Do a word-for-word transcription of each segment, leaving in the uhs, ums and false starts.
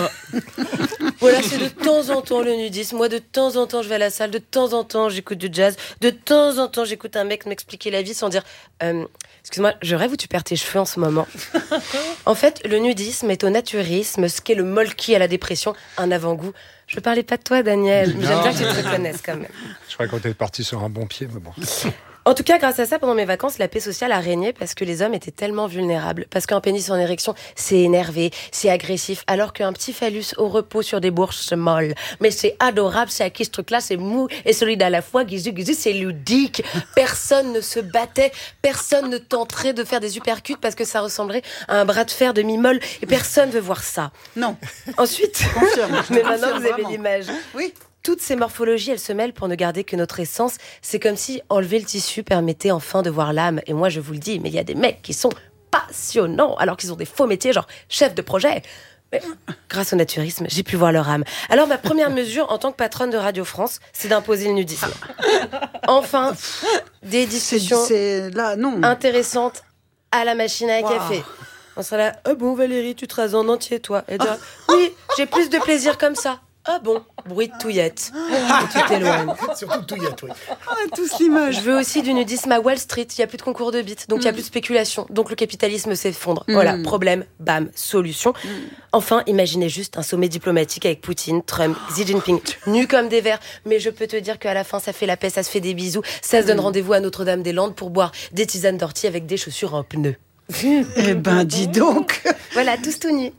Voilà, c'est de temps en temps le nudisme. Moi, de temps en temps, je vais à la salle. De temps en temps, j'écoute du jazz. De temps en temps, j'écoute un mec m'expliquer la vie sans dire euh, « Excuse-moi, je rêve où tu perds tes cheveux en ce moment ?» En fait, le nudisme est au naturisme, ce qu'est le molki à la dépression, un avant-goût. Je ne parlais pas de toi, Daniel, mais j'aime bien que tu te reconnaisses quand même. Je crois qu'on était parti sur un bon pied, mais bon. En tout cas, grâce à ça, pendant mes vacances, la paix sociale a régné parce que les hommes étaient tellement vulnérables. Parce qu'un pénis en érection, c'est énervé, c'est agressif, alors qu'un petit phallus au repos sur des bourses molles. Mais c'est adorable, c'est acquis ce truc-là, c'est mou et solide à la fois, guizu, guizu, c'est ludique. Personne ne se battait, personne ne tenterait de faire des uppercuts parce que ça ressemblerait à un bras de fer demi-molle et personne veut voir ça. Non. Ensuite, Confirme, mais maintenant confirme vous avez vraiment. l'image. Oui. Toutes ces morphologies, elles se mêlent pour ne garder que notre essence. C'est comme si enlever le tissu permettait enfin de voir l'âme. Et moi, je vous le dis, mais il y a des mecs qui sont passionnants, alors qu'ils ont des faux métiers, genre chef de projet. Mais grâce au naturisme, j'ai pu voir leur âme. Alors, ma première mesure en tant que patronne de Radio France, c'est d'imposer le nudisme. Enfin, des discussions C'est, c'est là, non. intéressantes à la machine à Wow. café. On sera là, ah bon Valérie, tu te rases en entier, toi. Et dire, oui, j'ai plus de plaisir comme ça. Ah bon, bruit de touillette. Et tu t'éloignes. Surtout touillette, oui. On a tous l'image. Je veux aussi du nudisme à Wall Street. Il n'y a plus de concours de bits, donc il n'y a plus de spéculation. Donc le capitalisme s'effondre. Mm. Voilà, problème, bam, solution. Mm. Enfin, imaginez juste un sommet diplomatique avec Poutine, Trump, Xi Jinping, nus comme des vers. Mais je peux te dire qu'à la fin, ça fait la paix, ça se fait des bisous. Ça se donne rendez-vous à Notre-Dame-des-Landes pour boire des tisanes d'ortie avec des chaussures en pneus. Eh ben, dis donc. Voilà, tous tout nus.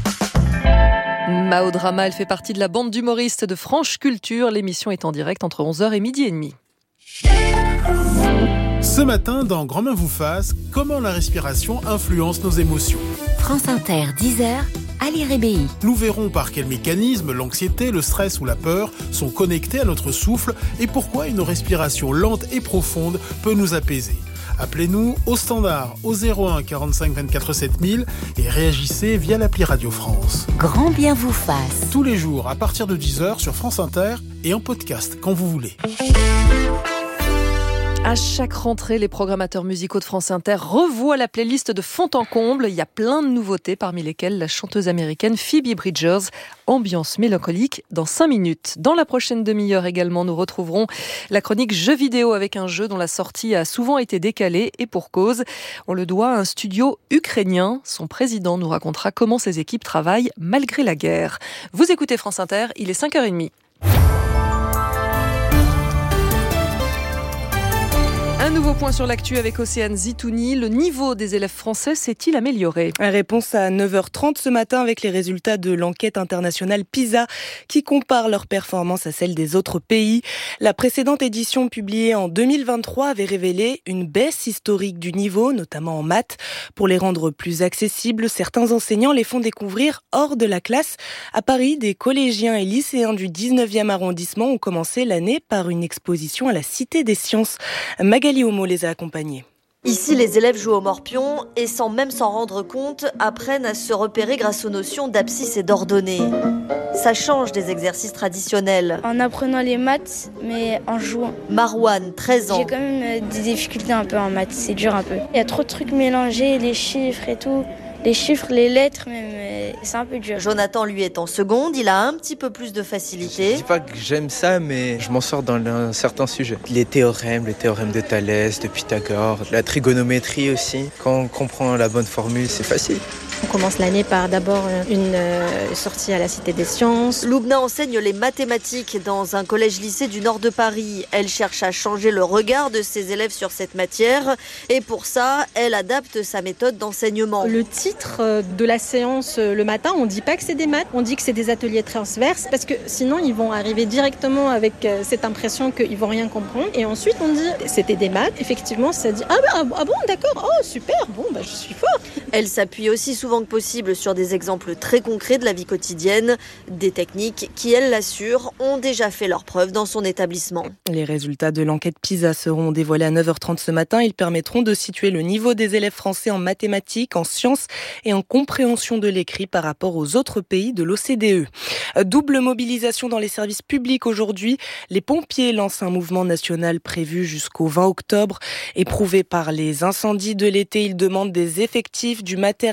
Mao Drama, elle fait partie de la bande d'humoristes de France Culture. L'émission est en direct entre onze heures et midi et demi. Ce matin, dans Grand Main vous fasse, comment la respiration influence nos émotions. France Inter, dix heures, Ali Rébéi. Nous verrons par quels mécanismes l'anxiété, le stress ou la peur sont connectés à notre souffle et pourquoi une respiration lente et profonde peut nous apaiser. Appelez-nous au standard au zéro un quarante-cinq vingt-quatre sept mille et réagissez via l'appli Radio France. Grand bien vous fasse. Tous les jours à partir de dix heures sur France Inter et en podcast quand vous voulez. À chaque rentrée, les programmateurs musicaux de France Inter revoient la playlist de fond en comble. Il y a plein de nouveautés, parmi lesquelles la chanteuse américaine Phoebe Bridgers. Ambiance mélancolique dans cinq minutes. Dans la prochaine demi-heure également, nous retrouverons la chronique jeux vidéo avec un jeu dont la sortie a souvent été décalée et pour cause. On le doit à un studio ukrainien. Son président nous racontera comment ses équipes travaillent malgré la guerre. Vous écoutez France Inter, il est cinq heures trente. Un nouveau point sur l'actu avec Océane Zitouni. Le niveau des élèves français s'est-il amélioré ? Réponse à neuf heures trente ce matin avec les résultats de l'enquête internationale PISA qui compare leurs performances à celles des autres pays. La précédente édition publiée en deux mille vingt-trois avait révélé une baisse historique du niveau, notamment en maths. Pour les rendre plus accessibles, certains enseignants les font découvrir hors de la classe. À Paris, des collégiens et lycéens du dix-neuvième arrondissement ont commencé l'année par une exposition à la Cité des Sciences. Magali Homo les a accompagnés. Ici, les élèves jouent au morpion et sans même s'en rendre compte, apprennent à se repérer grâce aux notions d'abscisse et d'ordonnée. Ça change des exercices traditionnels. En apprenant les maths, mais en jouant. Marouane, treize ans. J'ai quand même des difficultés un peu en maths, c'est dur un peu. Il y a trop de trucs mélangés, les chiffres et tout. Les chiffres, les lettres, même, c'est un peu dur. Jonathan, lui, est en seconde, il a un petit peu plus de facilité. Je dis pas que j'aime ça, mais je m'en sors dans un certain sujet. Les théorèmes, les théorèmes de Thalès, de Pythagore, la trigonométrie aussi. Quand on comprend la bonne formule, c'est facile. On commence l'année par d'abord une euh, sortie à la Cité des Sciences. Loubna enseigne les mathématiques dans un collège-lycée du nord de Paris. Elle cherche à changer le regard de ses élèves sur cette matière. Et pour ça, elle adapte sa méthode d'enseignement. Le titre de la séance le matin, on ne dit pas que c'est des maths, on dit que c'est des ateliers transverses parce que sinon ils vont arriver directement avec cette impression qu'ils ne vont rien comprendre. Et ensuite on dit c'était des maths. Effectivement, ça dit ah, bah, ah bon, d'accord, oh super, bon, bah, je suis fort. Elle s'appuie aussi souvent que possible sur des exemples très concrets de la vie quotidienne, des techniques qui, elle l'assure, ont déjà fait leurs preuves dans son établissement. Les résultats de l'enquête PISA seront dévoilés à neuf heures trente ce matin. Ils permettront de situer le niveau des élèves français en mathématiques, en sciences et en compréhension de l'écrit par rapport aux autres pays de l'O C D E. Double mobilisation dans les services publics aujourd'hui. Les pompiers lancent un mouvement national prévu jusqu'au vingt octobre. Éprouvé par les incendies de l'été, ils demandent des effectifs, du matériel et un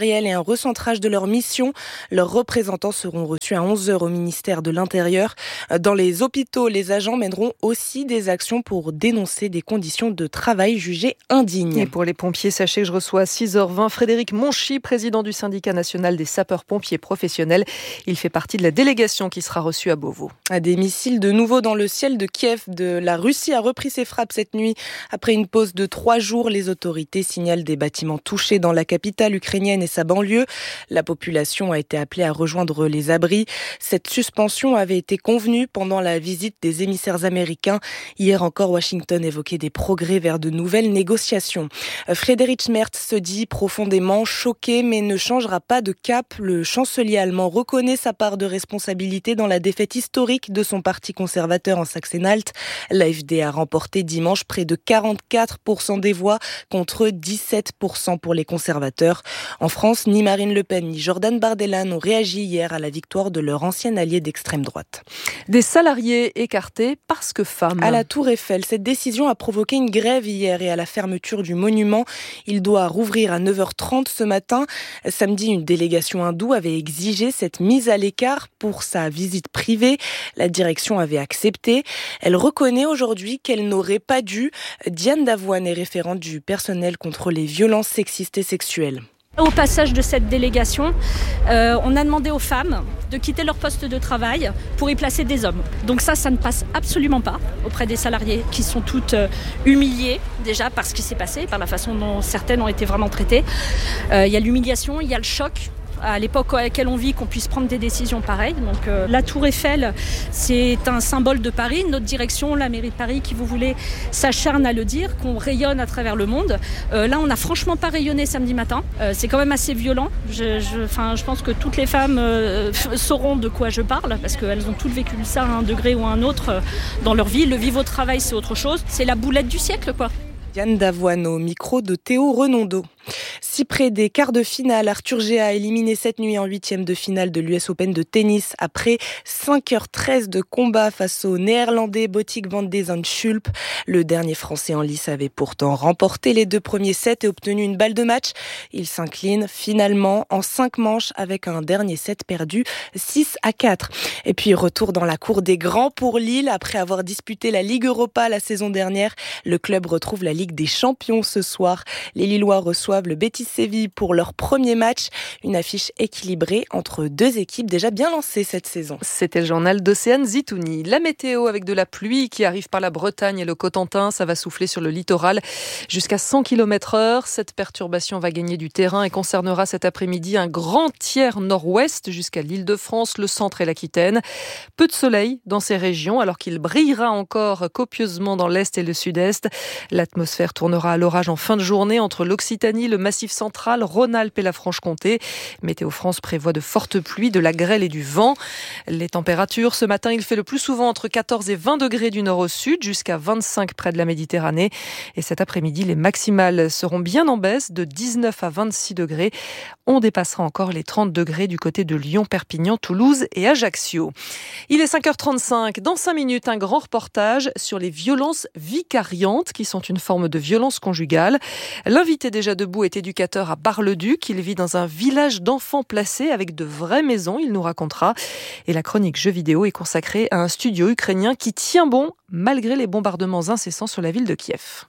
recentrage de leur mission. Leurs représentants seront reçus à onze heures au ministère de l'Intérieur. Dans les hôpitaux, les agents mèneront aussi des actions pour dénoncer des conditions de travail jugées indignes. Et pour les pompiers, sachez que je reçois à six heures vingt Frédéric Monchy, président du syndicat national des sapeurs-pompiers professionnels. Il fait partie de la délégation qui sera reçue à Beauvau. Des missiles de nouveau dans le ciel de Kiev. De la Russie a repris ses frappes cette nuit. Après une pause de trois jours, les autorités signalent des bâtiments touchés dans la capitale ukrainienne et sa banlieue. La population a été appelée à rejoindre les abris. Cette suspension avait été convenue pendant la visite des émissaires américains. Hier encore, Washington évoquait des progrès vers de nouvelles négociations. Friedrich Merz se dit profondément choqué, mais ne changera pas de cap. Le chancelier allemand reconnaît sa part de responsabilité dans la défaite historique de son parti conservateur en Saxe-Anhalt. L'A F D a remporté dimanche près de quarante-quatre pour cent des voix contre dix-sept pour cent pour les conservateurs. En France, ni Marine Le Pen ni Jordan Bardella n'ont réagi hier à la victoire de leur ancien allié d'extrême droite. Des salariés écartés parce que femmes. À la Tour Eiffel, cette décision a provoqué une grève hier et à la fermeture du monument. Il doit rouvrir à neuf heures trente ce matin. Samedi, une délégation hindoue avait exigé cette mise à l'écart pour sa visite privée. La direction avait accepté. Elle reconnaît aujourd'hui qu'elle n'aurait pas dû. Diane Davoine est référente du personnel contre les violences sexistes et sexuelles. Au passage de cette délégation, euh, on a demandé aux femmes de quitter leur poste de travail pour y placer des hommes. Donc ça, ça ne passe absolument pas auprès des salariés qui sont toutes euh, humiliées déjà par ce qui s'est passé, par la façon dont certaines ont été vraiment traitées. Euh, il y a l'humiliation, il y a le choc. À l'époque à laquelle on vit, qu'on puisse prendre des décisions pareilles. Donc euh, la Tour Eiffel, c'est un symbole de Paris. Notre direction, la mairie de Paris, qui vous voulez, s'acharne à le dire, qu'on rayonne à travers le monde. Euh, là, on n'a franchement pas rayonné samedi matin. Euh, c'est quand même assez violent. Je, je, enfin, je pense que toutes les femmes euh, sauront de quoi je parle, parce qu'elles ont toutes vécu ça à un degré ou à un autre euh, dans leur vie. Le vivre au travail, c'est autre chose. C'est la boulette du siècle, quoi. Diane Davoine au micro de Théo Renondeau. Si près des quarts de finale, Arthur G a éliminé cette nuit en huitième de finale de l'U S Open de tennis après cinq heures treize de combat face au néerlandais Botic van de Zandschulp. Le dernier français en lice avait pourtant remporté les deux premiers sets et obtenu une balle de match. Il s'incline finalement en cinq manches avec un dernier set perdu six à quatre. Et puis retour dans la cour des grands pour Lille. Après avoir disputé la Ligue Europa la saison dernière, le club retrouve la Ligue des Champions ce soir. Les Lillois reçoivent le Betis Séville pour leur premier match. Une affiche équilibrée entre deux équipes déjà bien lancées cette saison. C'était le journal d'Océane Zitouni. La météo avec de la pluie qui arrive par la Bretagne et le Cotentin. Ça va souffler sur le littoral jusqu'à cent kilomètres heure. Cette perturbation va gagner du terrain et concernera cet après-midi un grand tiers nord-ouest jusqu'à l'Île-de-France, le centre et l'Aquitaine. Peu de soleil dans ces régions alors qu'il brillera encore copieusement dans l'est et le sud-est. L'atmosphère tournera à l'orage en fin de journée entre l'Occitanie, le Massif central, Rhône-Alpes et la Franche-Comté. Météo France prévoit de fortes pluies, de la grêle et du vent. Les températures, ce matin, il fait le plus souvent entre quatorze et vingt degrés du nord au sud, jusqu'à vingt-cinq près de la Méditerranée. Et cet après-midi, les maximales seront bien en baisse, de dix-neuf à vingt-six degrés. On dépassera encore les trente degrés du côté de Lyon, Perpignan, Toulouse et Ajaccio. Il est cinq heures trente-cinq. Dans cinq minutes, un grand reportage sur les violences vicariantes, qui sont une forme de violence conjugale. L'invité déjà debout est éducateur à Bar-le-Duc. Il vit dans un village d'enfants placés avec de vraies maisons, il nous racontera. Et la chronique jeux vidéo est consacrée à un studio ukrainien qui tient bon malgré les bombardements incessants sur la ville de Kiev.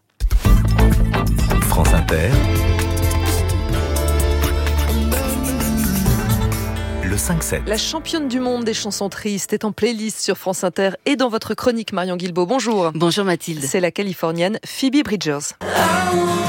France Inter. Le cinq sept. La championne du monde des chansons tristes est en playlist sur France Inter et dans votre chronique, Marion Guilbault. Bonjour. Bonjour Mathilde. C'est la Californienne Phoebe Bridgers.